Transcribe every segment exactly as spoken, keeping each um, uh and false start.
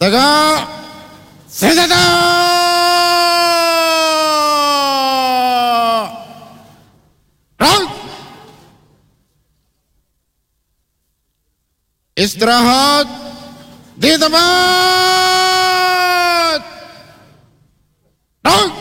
Tegak senjata. Round. Istirahat di tempat. Round.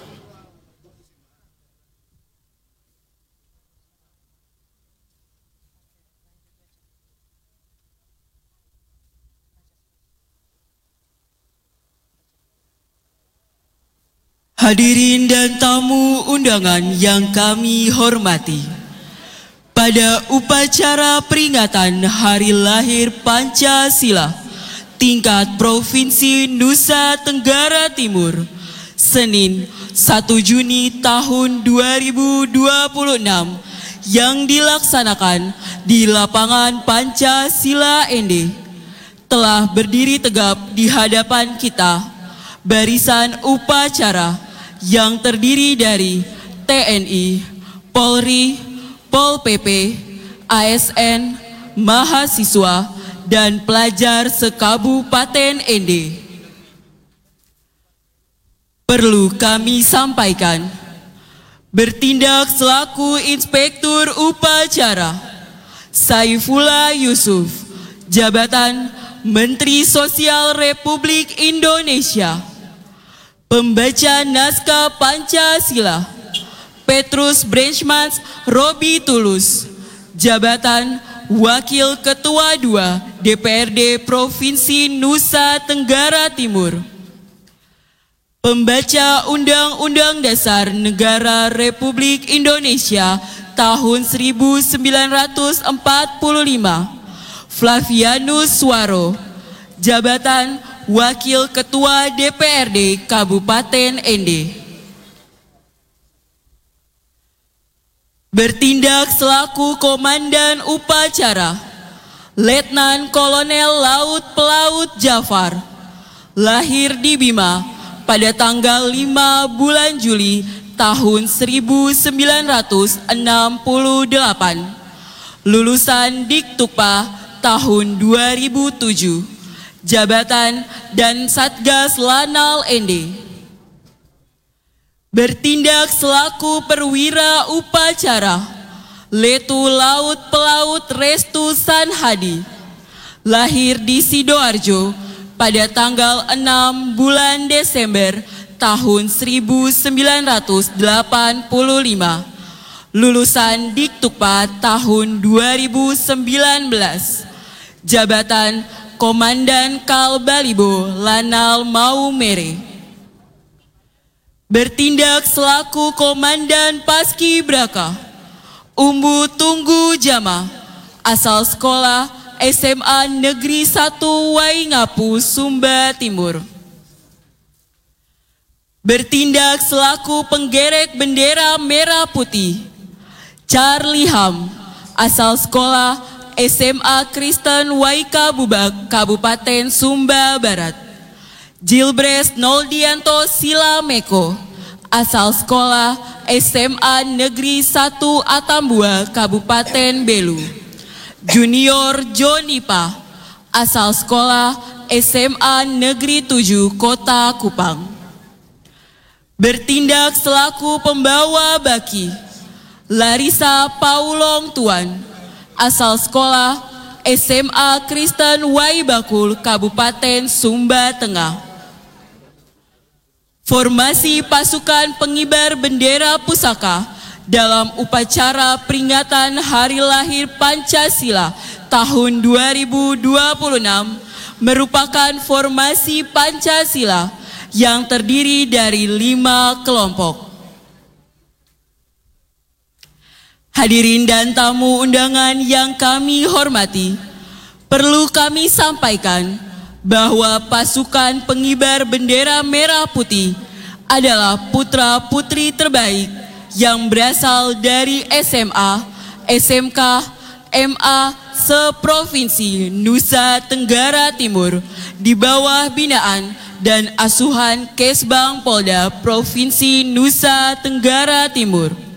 Hadirin dan tamu undangan yang kami hormati, pada upacara peringatan Hari Lahir Pancasila tingkat Provinsi Nusa Tenggara Timur, Senin satu Juni tahun dua ribu dua puluh enam yang dilaksanakan di lapangan Pancasila N D, telah berdiri tegap di hadapan kita barisan upacara yang terdiri dari T N I, Polri, Pol P P, A S N, mahasiswa, dan pelajar sekabupaten N D. Perlu kami sampaikan, bertindak selaku Inspektur Upacara, Saifullah Yusuf, Jabatan Menteri Sosial Republik Indonesia. Pembaca naskah Pancasila, Petrus Branchmans Robi Tulus, Jabatan Wakil Ketua dua D P R D Provinsi Nusa Tenggara Timur. Pembaca Undang-Undang Dasar Negara Republik Indonesia tahun seribu sembilan ratus empat puluh lima, Flavianus Suaro, Jabatan Wakil Ketua D P R D Kabupaten N D. Bertindak selaku Komandan Upacara, Letnan Kolonel Laut Pelaut Jafar, lahir di Bima pada tanggal lima bulan Juli tahun seribu sembilan ratus enam puluh delapan, lulusan Diktukpa tahun dua ribu tujuh, Jabatan dan Satgas Lanal N D. Bertindak selaku perwira upacara, Letu Laut Pelaut Restu Sanhadi, lahir di Sidoarjo pada tanggal enam bulan Desember tahun seribu sembilan ratus delapan puluh lima, lulusan Diktukpa tahun dua ribu sembilan belas, Jabatan Komandan Kalbalibo Lanal Maumere. Bertindak selaku Komandan Paskibraka, Umbu Tunggu Jama, asal sekolah S M A Negeri satu Waingapu, Sumba Timur. Bertindak selaku penggerek bendera merah putih, Charlie Ham, asal sekolah S M A Kristen Waika Bubak, Kabupaten Sumba Barat. Gilbres Noldianto Silameko, asal sekolah S M A Negeri satu Atambua, Kabupaten Belu. Junior Jonipa, asal sekolah S M A Negeri tujuh Kota Kupang. Bertindak selaku pembawa baki, Larissa Paulong Tuan, asal sekolah S M A Kristen Waibakul, Kabupaten Sumba Tengah. Formasi pasukan pengibar bendera pusaka dalam upacara peringatan Hari Lahir Pancasila tahun dua ribu dua puluh enam merupakan formasi Pancasila yang terdiri dari lima kelompok. Hadirin dan tamu undangan yang kami hormati, perlu kami sampaikan bahwa pasukan pengibar bendera merah putih adalah putra-putri terbaik yang berasal dari S M A, S M K, M A seprovinsi Nusa Tenggara Timur di bawah binaan dan asuhan Kesbang Polda Provinsi Nusa Tenggara Timur.